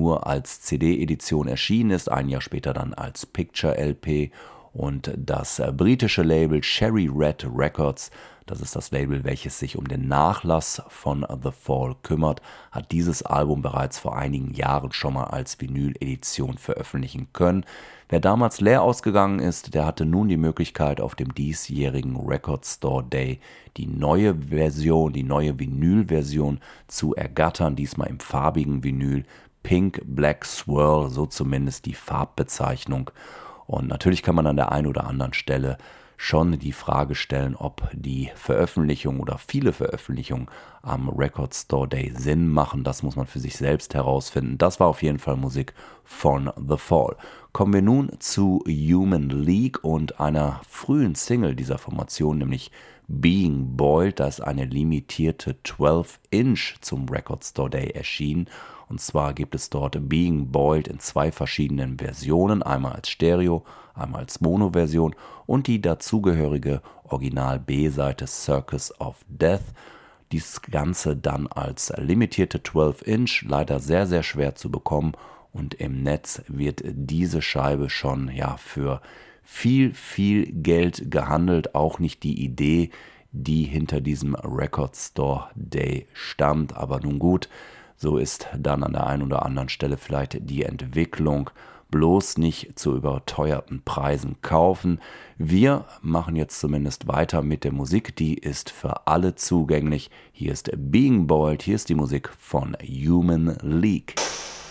nur als CD-Edition erschienen ist, ein Jahr später dann als Picture-LP. Und das britische Label Cherry Red Records, das ist das Label, welches sich um den Nachlass von The Fall kümmert, hat dieses Album bereits vor einigen Jahren schon mal als Vinyl-Edition veröffentlichen können. Wer damals leer ausgegangen ist, der hatte nun die Möglichkeit, auf dem diesjährigen Record Store Day die neue Version, die neue Vinyl-Version zu ergattern, diesmal im farbigen Vinyl, Pink Black Swirl, so zumindest die Farbbezeichnung. Und natürlich kann man an der einen oder anderen Stelle schon die Frage stellen, ob die Veröffentlichung oder viele Veröffentlichungen am Record Store Day Sinn machen. Das muss man für sich selbst herausfinden. Das war auf jeden Fall Musik von The Fall. Kommen wir nun zu Human League und einer frühen Single dieser Formation, nämlich Being Boiled. Da ist eine limitierte 12-Inch zum Record Store Day erschienen. Und zwar gibt es dort Being Boiled in zwei verschiedenen Versionen, einmal als Stereo, einmal als Mono-Version und die dazugehörige Original-B-Seite Circus of Death. Dies Ganze dann als limitierte 12-Inch, leider sehr, sehr schwer zu bekommen, und im Netz wird diese Scheibe schon für viel, viel Geld gehandelt. Auch nicht die Idee, die hinter diesem Record Store Day stammt, aber nun gut. So ist dann an der einen oder anderen Stelle vielleicht die Entwicklung. Bloß nicht zu überteuerten Preisen kaufen. Wir machen jetzt zumindest weiter mit der Musik. Die ist für alle zugänglich. Hier ist Being Boiled. Hier ist die Musik von Human League.